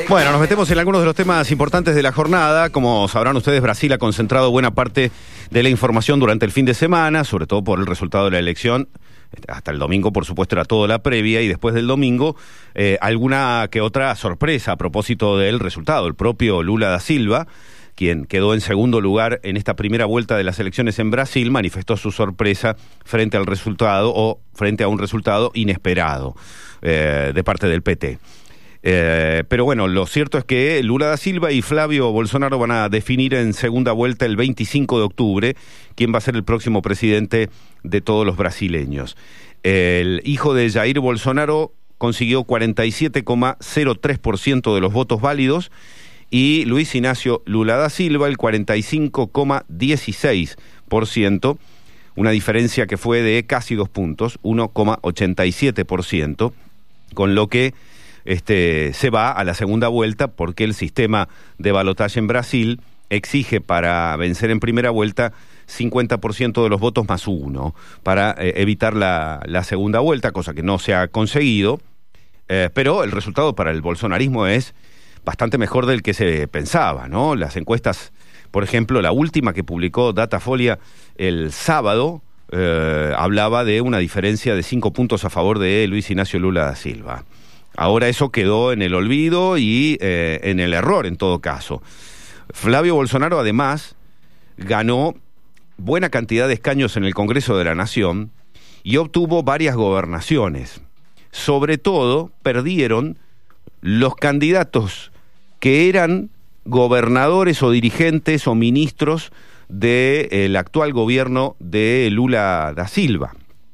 Bueno, nos metemos en algunos de los temas importantes de la jornada. Como sabrán ustedes, Brasil ha concentrado buena parte de la información durante el fin de semana, sobre todo por el resultado de la elección. Hasta el domingo, por supuesto, era toda la previa, y después del domingo, alguna que otra sorpresa a propósito del resultado. El propio Lula da Silva, quien quedó en segundo lugar en esta primera vuelta de las elecciones en Brasil, manifestó su sorpresa frente al resultado, o frente a un resultado inesperado de parte del PT. Pero bueno, lo cierto es que Lula da Silva y Flavio Bolsonaro van a definir en segunda vuelta el 25 de octubre quién va a ser el próximo presidente de todos los brasileños. El hijo de Jair Bolsonaro consiguió 47,03% de los votos válidos y Luis Ignacio Lula da Silva el 45,16%, una diferencia que fue de casi 2 puntos, 1,87%, con lo que se va a la segunda vuelta, porque el sistema de balotaje en Brasil exige para vencer en primera vuelta 50% de los votos más 1 para evitar la segunda vuelta, cosa que no se ha conseguido, pero el resultado para el bolsonarismo es bastante mejor del que se pensaba, ¿no? Las encuestas, por ejemplo, la última que publicó Datafolha el sábado, hablaba de una diferencia de 5 puntos a favor de Luis Ignacio Lula da Silva. Ahora eso quedó en el olvido y en el error en todo caso. Flavio Bolsonaro además ganó buena cantidad de escaños en el Congreso de la Nación y obtuvo varias gobernaciones. Sobre todo perdieron los candidatos que eran gobernadores o dirigentes o ministros del actual gobierno de Lula da Silva.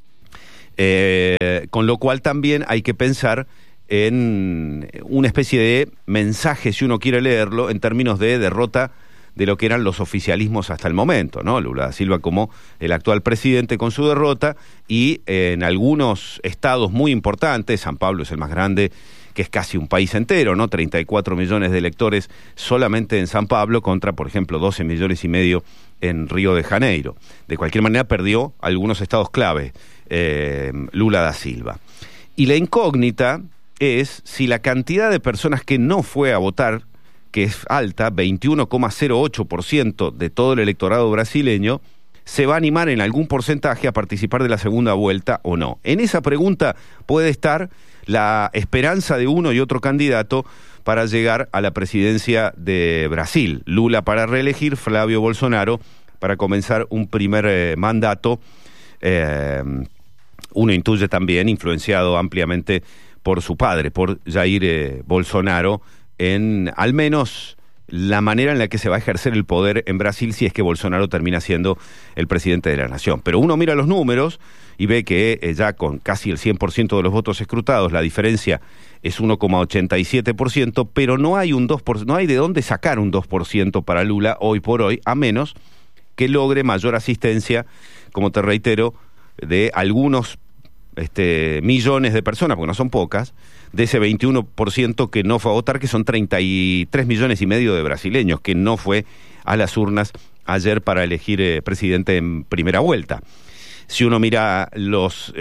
Con lo cual también hay que pensar en una especie de mensaje, si uno quiere leerlo, en términos de derrota de lo que eran los oficialismos hasta el momento, ¿no? Lula da Silva como el actual presidente con su derrota, y en algunos estados muy importantes, San Pablo es el más grande, que es casi un país entero, ¿no? 34 millones de electores solamente en San Pablo, contra, por ejemplo, 12 millones y medio en Río de Janeiro. De cualquier manera, perdió algunos estados clave, Lula da Silva. Y la incógnita es si la cantidad de personas que no fue a votar, que es alta, 21,08% de todo el electorado brasileño, se va a animar en algún porcentaje a participar de la segunda vuelta o no. En esa pregunta puede estar la esperanza de uno y otro candidato para llegar a la presidencia de Brasil. Lula para reelegir, Flavio Bolsonaro para comenzar un primer mandato. Uno intuye también, influenciado ampliamente por su padre, por Jair Bolsonaro, en al menos la manera en la que se va a ejercer el poder en Brasil si es que Bolsonaro termina siendo el presidente de la nación. Pero uno mira los números y ve que ya con casi el 100% de los votos escrutados, la diferencia es 1,87%, pero no hay un 2%, no hay de dónde sacar un 2% para Lula hoy por hoy, a menos que logre mayor asistencia, como te reitero, de algunos millones de personas, porque no son pocas, de ese 21% que no fue a votar, que son 33 millones y medio de brasileños, que no fue a las urnas ayer para elegir presidente en primera vuelta. Si uno mira los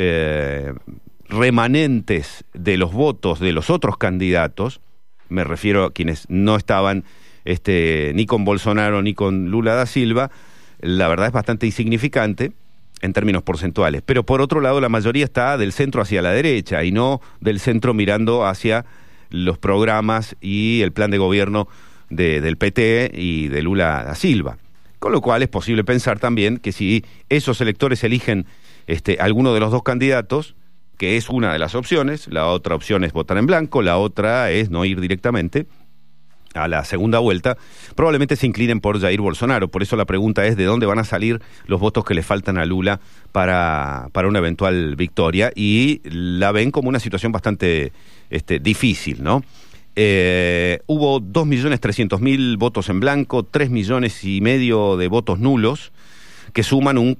remanentes de los votos de los otros candidatos, me refiero a quienes no estaban ni con Bolsonaro ni con Lula da Silva, la verdad es bastante insignificante en términos porcentuales, pero por otro lado la mayoría está del centro hacia la derecha y no del centro mirando hacia los programas y el plan de gobierno del PT y de Lula da Silva. Con lo cual es posible pensar también que si esos electores eligen alguno de los dos candidatos, que es una de las opciones, la otra opción es votar en blanco, la otra es no ir directamente a la segunda vuelta, probablemente se inclinen por Jair Bolsonaro. Por eso la pregunta es de dónde van a salir los votos que le faltan a Lula para una eventual victoria, y la ven como una situación bastante difícil, ¿no? Hubo 2.300.000 votos en blanco, 3,5 millones de votos nulos, que suman un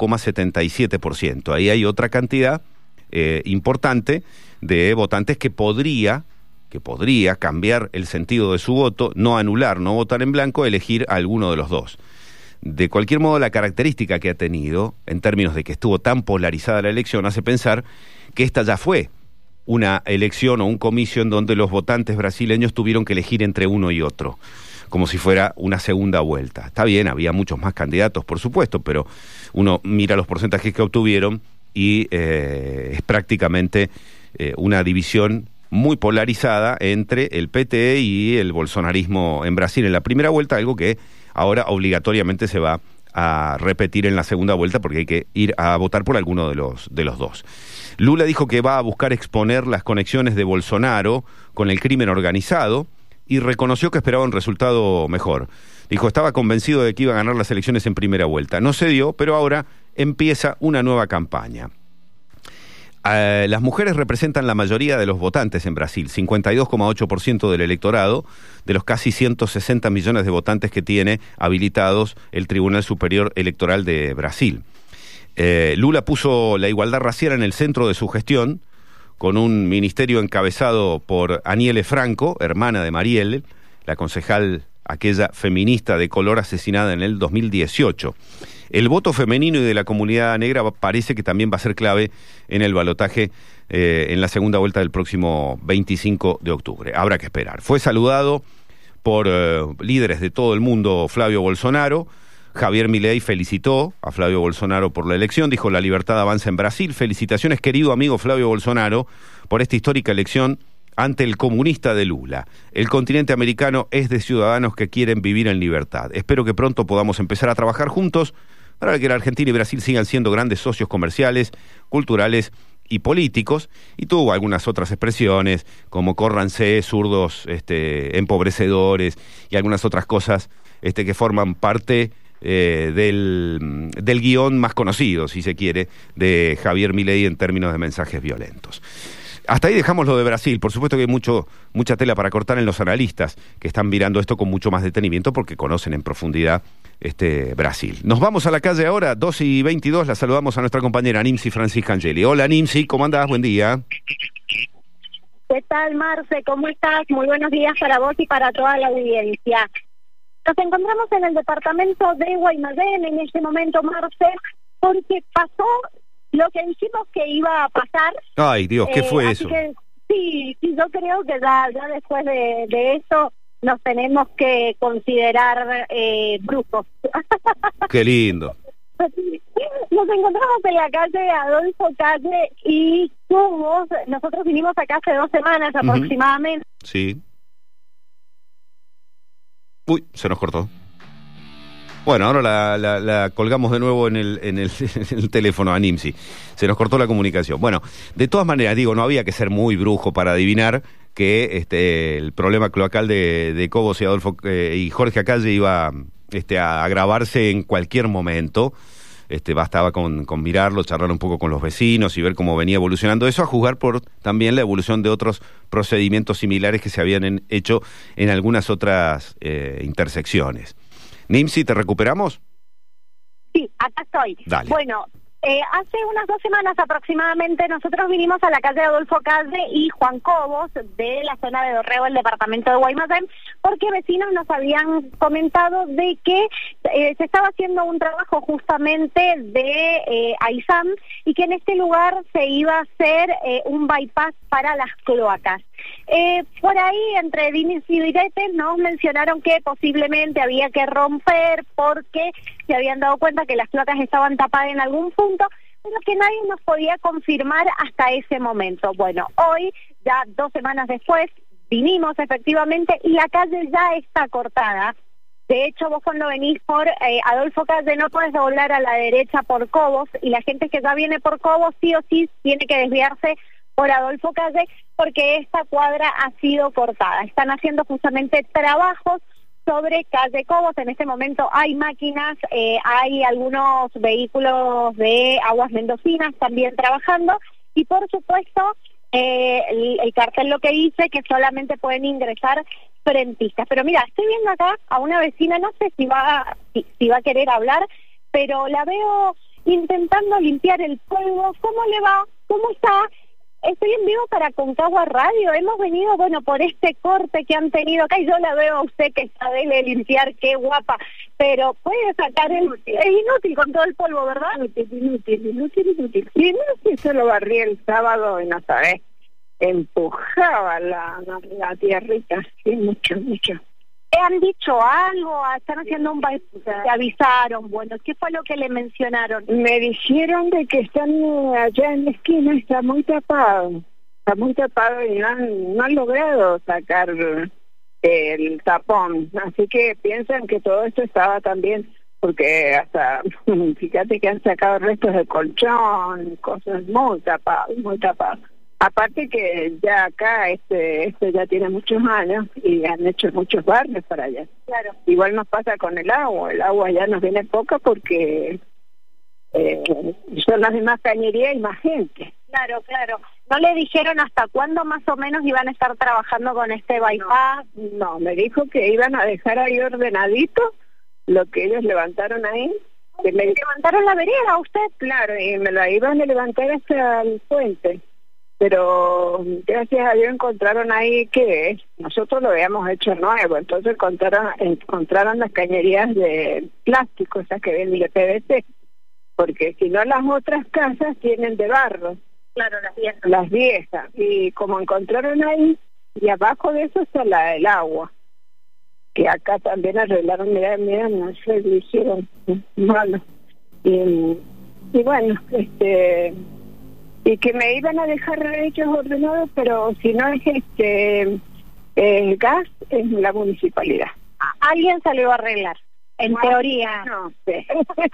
4,77%. Ahí hay otra cantidad importante de votantes que podría cambiar el sentido de su voto, no anular, no votar en blanco, elegir a alguno de los dos. De cualquier modo, la característica que ha tenido, en términos de que estuvo tan polarizada la elección, hace pensar que esta ya fue una elección o un comicio en donde los votantes brasileños tuvieron que elegir entre uno y otro, como si fuera una segunda vuelta. Está bien, había muchos más candidatos, por supuesto, pero uno mira los porcentajes que obtuvieron y es prácticamente una división muy polarizada entre el PT y el bolsonarismo en Brasil en la primera vuelta, algo que ahora obligatoriamente se va a repetir en la segunda vuelta porque hay que ir a votar por alguno de los dos. Lula dijo que va a buscar exponer las conexiones de Bolsonaro con el crimen organizado y reconoció que esperaba un resultado mejor. Dijo, estaba convencido de que iba a ganar las elecciones en primera vuelta. No se dio, pero ahora empieza una nueva campaña. Las mujeres representan la mayoría de los votantes en Brasil, 52,8% del electorado, de los casi 160 millones de votantes que tiene habilitados el Tribunal Superior Electoral de Brasil. Lula puso la igualdad racial en el centro de su gestión, con un ministerio encabezado por Aniele Franco, hermana de Marielle, la concejal aquella feminista de color asesinada en el 2018. El voto femenino y de la comunidad negra parece que también va a ser clave en el balotaje en la segunda vuelta del próximo 25 de octubre. Habrá que esperar. Fue saludado por líderes de todo el mundo Flavio Bolsonaro. Javier Milei felicitó a Flavio Bolsonaro por la elección, dijo la libertad avanza en Brasil. Felicitaciones, querido amigo Flavio Bolsonaro, por esta histórica elección ante el comunista de Lula. El continente americano es de ciudadanos que quieren vivir en libertad. Espero que pronto podamos empezar a trabajar juntos para que la Argentina y Brasil sigan siendo grandes socios comerciales, culturales y políticos. Y tuvo algunas otras expresiones, como córranse, zurdos, empobrecedores, y algunas otras cosas que forman parte del guión más conocido, si se quiere, de Javier Milei en términos de mensajes violentos. Hasta ahí dejamos lo de Brasil. Por supuesto que hay mucha tela para cortar en los analistas que están mirando esto con mucho más detenimiento porque conocen en profundidad Brasil. Nos vamos a la calle ahora, 2:22, la saludamos a nuestra compañera Nimsi Francisca Angeli. Hola Nimsi, ¿cómo andás? Buen día. ¿Qué tal, Marce? ¿Cómo estás? Muy buenos días para vos y para toda la audiencia. Nos encontramos en el departamento de Guaymallén en este momento, Marce, porque pasó lo que dijimos que iba a pasar. Ay, Dios, ¿qué fue eso? Que, sí, yo creo que ya después de esto nos tenemos que considerar brujos. Qué lindo. Nos encontramos en la calle Adolfo Calle y Cobos. Nosotros vinimos acá hace 2 semanas aproximadamente. Sí. Uy, se nos cortó. Bueno, ahora la colgamos de nuevo en el teléfono a Nimsi. Se nos cortó la comunicación. Bueno, de todas maneras, digo, no había que ser muy brujo para adivinar que el problema cloacal de Cobos y Adolfo y Jorge Acalle iba a agravarse en cualquier momento. Bastaba con mirarlo, charlar un poco con los vecinos y ver cómo venía evolucionando eso, a juzgar por también la evolución de otros procedimientos similares que se habían hecho en algunas otras intersecciones. Nimsi, ¿te recuperamos? Sí, acá estoy. Dale. Bueno, hace unas 2 semanas aproximadamente nosotros vinimos a la calle Adolfo Calle y Juan Cobos de la zona de Dorrego, el departamento de Guaymallén, porque vecinos nos habían comentado de que se estaba haciendo un trabajo justamente de AISAM y que en este lugar se iba a hacer un bypass para las cloacas. Por ahí, entre dimes y diretes, nos mencionaron que posiblemente había que romper porque se habían dado cuenta que las cloacas estaban tapadas en algún punto, pero que nadie nos podía confirmar hasta ese momento. Bueno, hoy, ya 2 semanas después, vinimos efectivamente y la calle ya está cortada. De hecho, vos cuando venís por Adolfo Calle no podés doblar a la derecha por Cobos, y la gente que ya viene por Cobos sí o sí tiene que desviarse por Adolfo Calle porque esta cuadra ha sido cortada. Están haciendo justamente trabajos sobre calle Cobos. En este momento hay máquinas, hay algunos vehículos de Aguas Mendocinas también trabajando, y por supuesto el cartel lo que dice que solamente pueden ingresar frentistas. Pero mira, estoy viendo acá a una vecina, no sé si va a querer hablar, pero la veo intentando limpiar el polvo. ¿Cómo le va? ¿Cómo está? Estoy en vivo para Concagua Radio. Hemos venido, por este corte que han tenido acá, y yo la veo a usted que sabe de limpiar, qué guapa, pero puede sacar es inútil con todo el polvo, ¿verdad? Inútil. Y no, si eso lo barrí el sábado y no sabés. empujaba la tierrita, sí, mucho. ¿Te han dicho algo? ¿Están haciendo un bypass? ¿Te avisaron? Bueno, ¿qué fue lo que le mencionaron? Me dijeron de que están allá en la esquina, está muy tapado y no han logrado sacar el tapón, así que piensan que todo esto estaba también, porque hasta, fíjate que han sacado restos de colchón, cosas muy tapadas. Aparte que ya acá, este ya tiene muchos años y han hecho muchos barrios para allá. Claro. Igual nos pasa con el agua ya nos viene poca porque son las mismas cañerías y más gente. Claro. ¿No le dijeron hasta cuándo más o menos iban a estar trabajando con este bypass? No, me dijo que iban a dejar ahí ordenadito lo que ellos levantaron ahí. Que ¿Levantaron la vereda usted? Claro, y me la iban a levantar hasta el puente. Pero gracias a Dios encontraron ahí que nosotros lo habíamos hecho nuevo, entonces encontraron las cañerías de plástico, esas que ven de PVC, porque si no las otras casas tienen de barro. Claro, las viejas, y como encontraron ahí, y abajo de eso está el agua, que acá también arreglaron, mira, no sé, lo hicieron malo, y bueno, y que me iban a dejar ellos ordenados, pero si no es el gas, es la municipalidad. Alguien salió a arreglar, en teoría. No sé.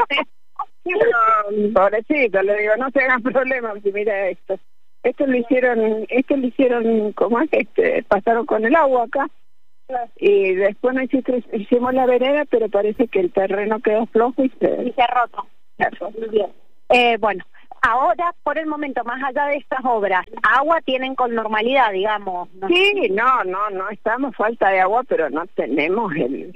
No, pobrecito, le digo, no se hagan problemas, si mira esto lo hicieron, ¿cómo es? Pasaron con el agua acá, y después hicimos la vereda, pero parece que el terreno quedó flojo y se ha roto. Muy bien. Bueno, ahora, por el momento, más allá de estas obras, agua tienen con normalidad, digamos. ¿No? Sí, no estamos falta de agua, pero no tenemos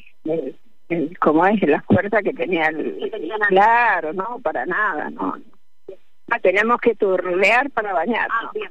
¿cómo es? La fuerza que tenía claro, no, para nada, no. Tenemos que turlear para bañarnos. Bien.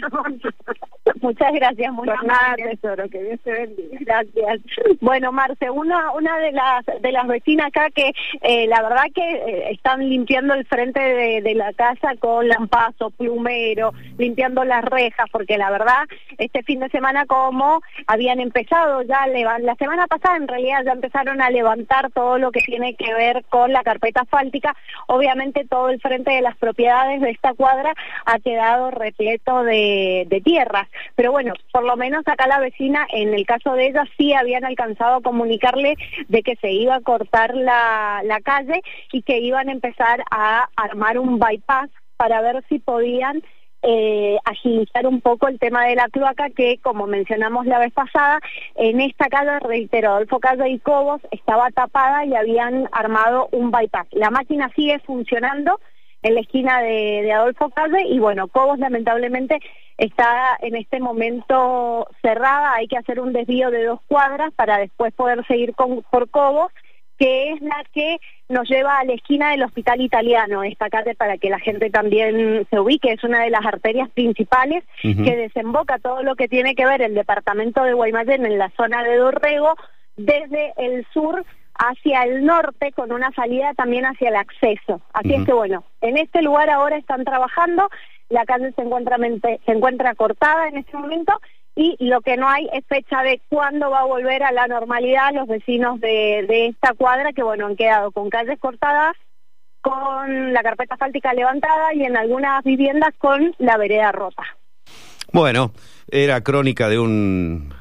Muchas gracias, muy amable. Tesoro, que Dios te bendiga. Gracias. Bueno, Marce, una de las vecinas acá que la verdad que están limpiando el frente de la casa con lampazo, plumero, limpiando las rejas, porque la verdad, este fin de semana como habían empezado ya, la semana pasada en realidad ya empezaron a levantar todo lo que tiene que ver con la carpeta asfáltica. Obviamente todo el frente de las propiedades de esta cuadra ha quedado repleto de tierras, pero bueno, por lo menos acá la vecina, en el caso de ella, sí habían alcanzado a comunicarle de que se iba a cortar la calle y que iban a empezar a armar un bypass para ver si podían agilizar un poco el tema de la cloaca, que como mencionamos la vez pasada, en esta calle, reitero, Adolfo Calle y Cobos, estaba tapada y habían armado un bypass. La máquina sigue funcionando en la esquina de Adolfo Calle y bueno, Cobos lamentablemente está en este momento cerrada, hay que hacer un desvío de 2 cuadras para después poder seguir por Cobos, que es la que nos lleva a la esquina del Hospital Italiano, esta calle, para que la gente también se ubique, es una de las arterias principales que desemboca todo lo que tiene que ver el departamento de Guaymallén en la zona de Dorrego, desde el sur hacia el norte, con una salida también hacia el acceso. Así es que bueno, en este lugar ahora están trabajando, la calle se encuentra cortada en este momento, y lo que no hay es fecha de cuándo va a volver a la normalidad los vecinos de esta cuadra, que bueno, han quedado con calles cortadas, con la carpeta asfáltica levantada y en algunas viviendas con la vereda rota. Bueno, era crónica de un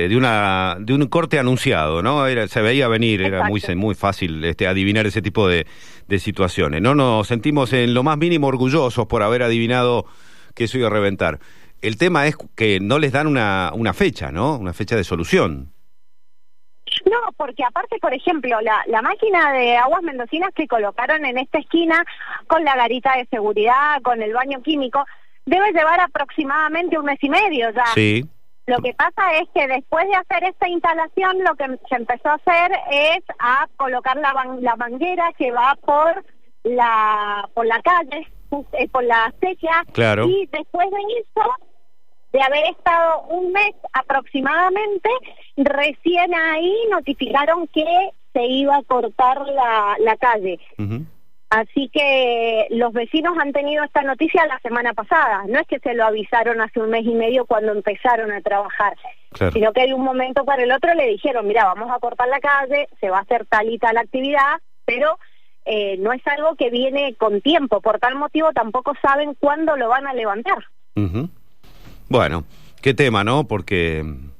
corte anunciado, ¿no? Se veía venir. Exacto. Era muy fácil adivinar ese tipo de situaciones. No nos sentimos en lo más mínimo orgullosos por haber adivinado que eso iba a reventar. El tema es que no les dan una fecha, ¿no? Una fecha de solución. No, porque aparte, por ejemplo, la máquina de aguas mendocinas que colocaron en esta esquina, con la garita de seguridad, con el baño químico, debe llevar aproximadamente 1 mes y medio ya. Sí. Lo que pasa es que después de hacer esta instalación, lo que se empezó a hacer es a colocar la manguera que va por la calle, por la acequia. Claro. Y después de eso, de haber estado 1 mes aproximadamente, recién ahí notificaron que se iba a cortar la calle. Así que los vecinos han tenido esta noticia la semana pasada. No es que se lo avisaron hace un mes y medio cuando empezaron a trabajar, Claro. sino que de un momento para el otro le dijeron, mira, vamos a cortar la calle, se va a hacer tal y tal actividad, pero no es algo que viene con tiempo. Por tal motivo tampoco saben cuándo lo van a levantar. Ujú. Bueno, qué tema, ¿no? Porque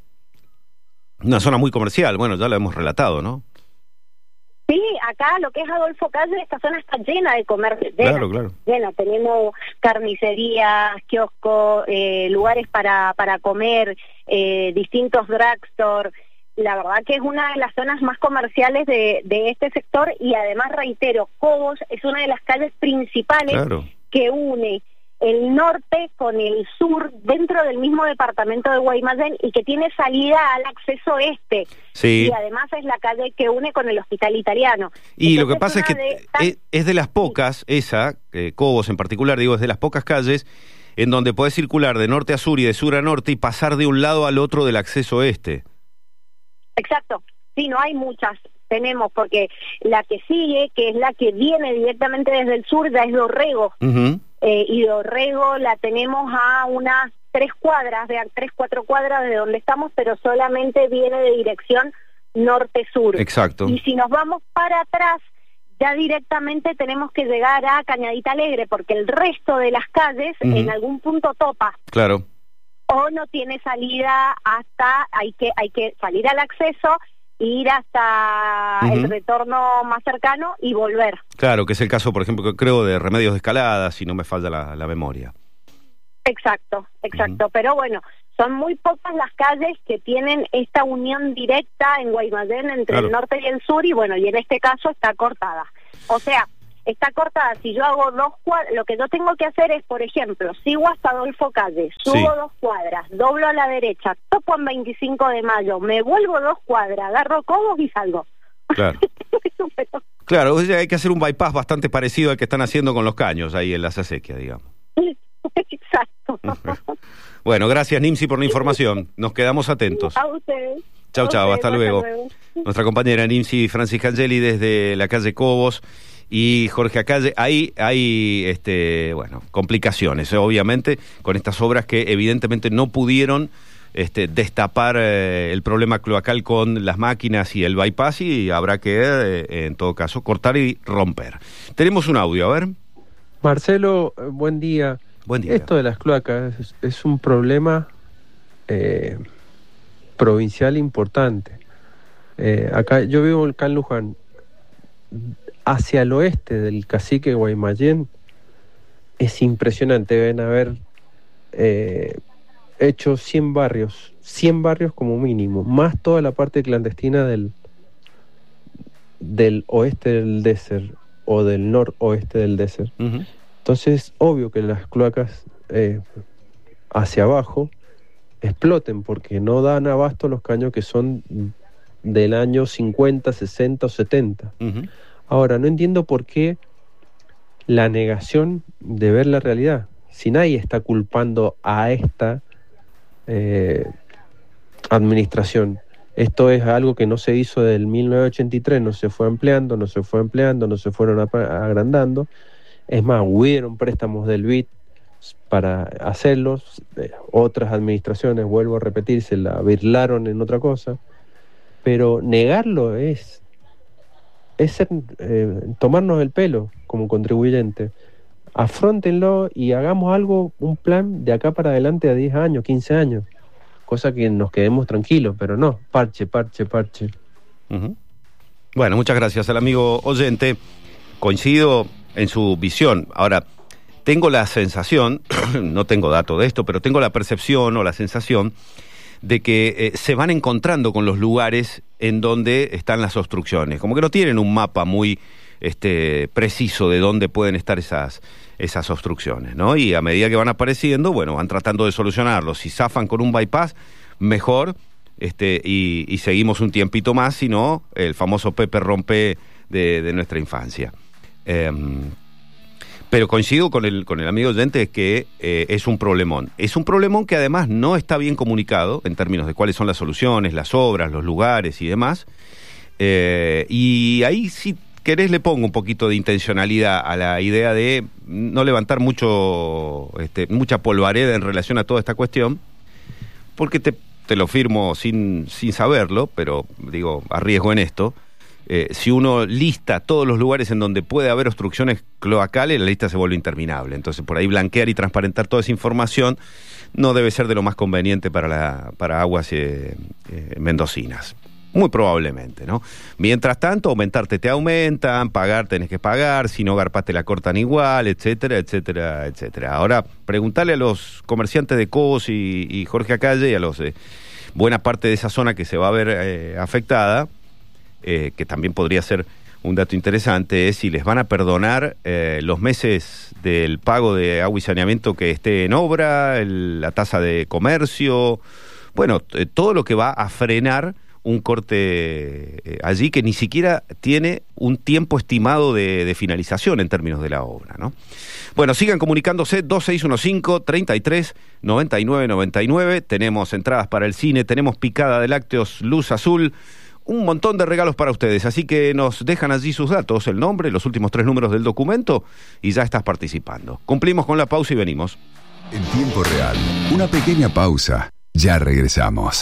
una zona muy comercial, bueno, ya lo hemos relatado, ¿no? Sí, acá lo que es Adolfo Calle, esta zona está llena de comercio. Claro, claro. Llena, tenemos carnicerías, kioscos, lugares para comer, distintos drugstore. La verdad que es una de las zonas más comerciales de este sector y además, reitero, Cobos es una de las calles principales Claro. que une el norte con el sur dentro del mismo departamento de Guaymallén y que tiene salida al acceso este. Sí. Y además es la calle que une con el Hospital Italiano. Y lo Entonces, que pasa es una que es de las pocas, Cobos en particular, digo, es de las pocas calles en donde podés circular de norte a sur y de sur a norte y pasar de un lado al otro del acceso este. Exacto, sí, no hay muchas, tenemos, porque la que sigue, que es la que viene directamente desde el sur, ya es Dorrego, Ujú. y Dorrego la tenemos a unas 4 cuadras de donde estamos, pero solamente viene de dirección norte-sur. Exacto. Y si nos vamos para atrás, ya directamente tenemos que llegar a Cañadita Alegre, porque el resto de las calles Ujú. en algún punto topa. Claro. O no tiene salida hasta, hay que salir al acceso, ir hasta Ujú. el retorno más cercano y volver. Claro, que es el caso, por ejemplo, que creo de Remedios de Escalada, si no me falla la memoria. Exacto. Pero bueno, son muy pocas las calles que tienen esta unión directa en Guaymallén entre Claro. el norte y el sur, y bueno, y en este caso está cortada. O sea, está cortada. Si yo hago 2 cuadras, lo que yo tengo que hacer es, por ejemplo, sigo hasta Adolfo Calle, subo Sí. 2 cuadras, doblo a la derecha, topo en 25 de mayo, me vuelvo 2 cuadras, agarro Cobos y salgo. Claro. Claro, o sea, hay que hacer un bypass bastante parecido al que están haciendo con los caños ahí en la acequia, digamos. Exacto. Bueno, gracias, Nimsi, por la información. Nos quedamos atentos. A ustedes. Chau, A chau, ustedes, hasta luego. Nuestra compañera Nimsi Francisca Angeli desde la calle Cobos y Jorge Acalle. Ahí hay bueno, complicaciones, obviamente, con estas obras que evidentemente no pudieron destapar el problema cloacal con las máquinas y el bypass, y habrá que, en todo caso, cortar y romper. Tenemos un audio, a ver. Marcelo, buen día. Buen día. Esto de las cloacas es un problema provincial importante. Acá yo vivo acá en Luján, hacia el oeste del cacique Guaymallén, es impresionante. Deben haber hecho 100 barrios como mínimo, más toda la parte clandestina del oeste del Désert o del noroeste del Désert. Uh-huh. Entonces, obvio que las cloacas hacia abajo exploten, porque no dan abasto los caños que son del año 50, 60 o 70. Uh-huh. Ahora, no entiendo por qué la negación de ver la realidad. Si nadie está culpando a esta administración. Esto es algo que no se hizo del 1983, no se fue ampliando, no se fueron agrandando. Es más, hubieron préstamos del BID para hacerlos. Otras administraciones, vuelvo a repetir, se la birlaron en otra cosa. Pero negarlo es tomarnos el pelo como contribuyente. Afróntenlo y hagamos algo, un plan de acá para adelante a 10 años, 15 años. Cosa que nos quedemos tranquilos, pero no, parche. Uh-huh. Bueno, muchas gracias al amigo oyente. Coincido en su visión. Ahora, tengo la sensación, no tengo dato de esto, pero tengo la percepción o la sensación de que se van encontrando con los lugares en donde están las obstrucciones. Como que no tienen un mapa muy preciso de dónde pueden estar esas obstrucciones, ¿no? Y a medida que van apareciendo, bueno, van tratando de solucionarlos. Si zafan con un bypass, mejor, y seguimos un tiempito más, si no, el famoso Pepe Rompe de nuestra infancia. Pero coincido con el amigo oyente que es un problemón. Es un problemón que además no está bien comunicado en términos de cuáles son las soluciones, las obras, los lugares y demás. Y ahí sí querés le pongo un poquito de intencionalidad a la idea de no levantar mucha polvareda en relación a toda esta cuestión, porque te lo firmo sin saberlo, pero digo, arriesgo en esto. Si uno lista todos los lugares en donde puede haber obstrucciones cloacales, la lista se vuelve interminable. Entonces, por ahí blanquear y transparentar toda esa información no debe ser de lo más conveniente para aguas mendocinas. Muy probablemente, ¿no? Mientras tanto, aumentarte te aumentan, pagar tenés que pagar, si no garpaste la cortan igual, etcétera, etcétera, etcétera. Ahora, preguntarle a los comerciantes de Cobos y Jorge Acalle y a los buena parte de esa zona que se va a ver afectada, que también podría ser un dato interesante, es si les van a perdonar los meses del pago de agua y saneamiento que esté en obra, la tasa de comercio, bueno, todo lo que va a frenar un corte allí que ni siquiera tiene un tiempo estimado de finalización en términos de la obra, ¿no? Bueno, sigan comunicándose, 2615-33-9999, tenemos entradas para el cine, tenemos picada de lácteos Luz Azul, un montón de regalos para ustedes, así que nos dejan allí sus datos, el nombre, los últimos 3 números del documento y ya estás participando. Cumplimos con la pausa y venimos. En tiempo real, una pequeña pausa, ya regresamos.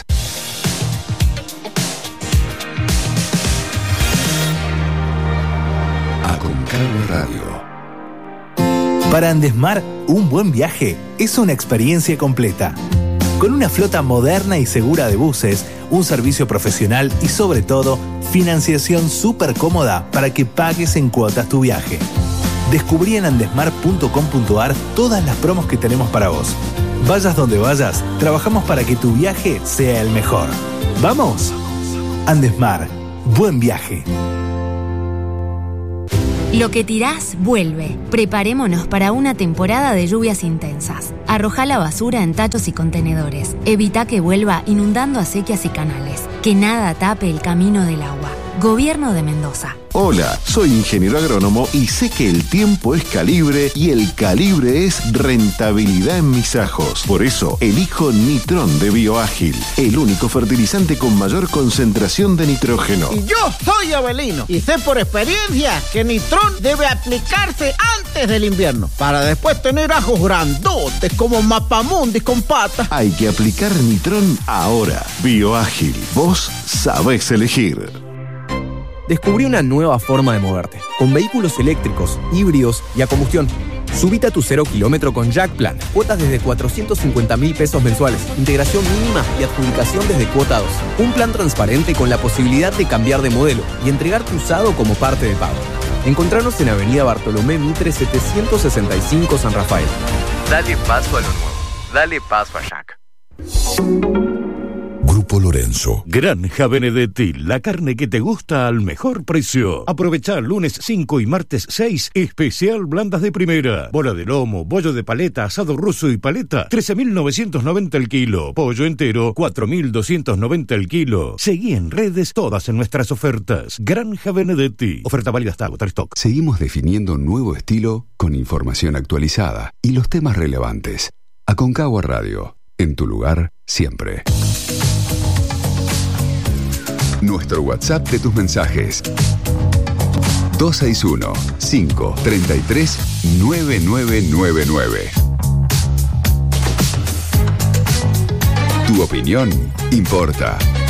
Aconcagua Radio. Para Andesmar, un buen viaje es una experiencia completa. Con una flota moderna y segura de buses, un servicio profesional y sobre todo, financiación súper cómoda para que pagues en cuotas tu viaje. Descubrí en andesmar.com.ar todas las promos que tenemos para vos. Vayas donde vayas, trabajamos para que tu viaje sea el mejor. ¡Vamos! Andesmar, buen viaje. Lo que tirás, vuelve. Preparémonos para una temporada de lluvias intensas. Arrojá la basura en tachos y contenedores. Evita que vuelva inundando acequias y canales. Que nada tape el camino del agua. Gobierno de Mendoza. Hola, soy ingeniero agrónomo y sé que el tiempo es calibre y el calibre es rentabilidad en mis ajos. Por eso elijo Nitrón de Bioágil, el único fertilizante con mayor concentración de nitrógeno. Y yo soy Avelino y sé por experiencia que Nitrón debe aplicarse antes del invierno para después tener ajos grandotes como mapamundis con patas. Hay que aplicar Nitrón ahora. Bioágil, vos sabés elegir. Descubrí una nueva forma de moverte, con vehículos eléctricos, híbridos y a combustión. Subite a tu 0 kilómetro con Jack Plan. Cuotas desde 450.000 pesos mensuales, integración mínima y adjudicación desde cuota 2. Un plan transparente con la posibilidad de cambiar de modelo y entregar tu usado como parte de pago. Encontranos en Avenida Bartolomé Mitre 765 San Rafael. Dale paso a lo nuevo. Dale paso a Jack. Grupo Lorenzo. Granja Benedetti, la carne que te gusta al mejor precio. Aprovecha lunes 5 y martes 6, especial blandas de primera. Bola de lomo, bollo de paleta, asado ruso y paleta, 13.990 el kilo. Pollo entero, 4.290 el kilo. Seguí en redes todas en nuestras ofertas. Granja Benedetti. Oferta válida hasta agotar stock. Seguimos definiendo un nuevo estilo con información actualizada y los temas relevantes. Aconcagua Radio. En tu lugar, siempre. Nuestro WhatsApp de tus mensajes. 261-533-9999. Tu opinión importa.